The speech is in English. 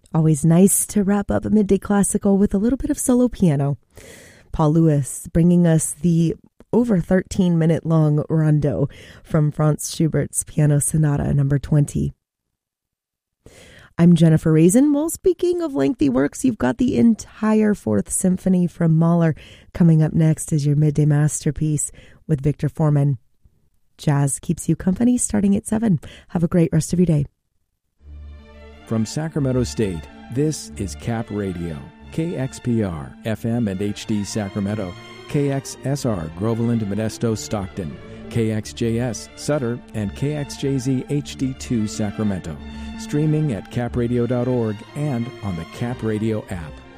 Always nice to wrap up a midday classical with a little bit of solo piano. Paul Lewis bringing us the over 13-minute long rondo from Franz Schubert's Piano Sonata number 20. I'm Jennifer Raisin. Well, speaking of lengthy works, you've got the entire Fourth Symphony from Mahler coming up next as your midday masterpiece with Victor Foreman. Jazz keeps you company starting at 7. Have a great rest of your day. From Sacramento State, this is Cap Radio, KXPR, FM and HD Sacramento, KXSR, Groveland, Modesto, Stockton, KXJS, Sutter, and KXJZ HD2 Sacramento. Streaming at capradio.org and on the Cap Radio app.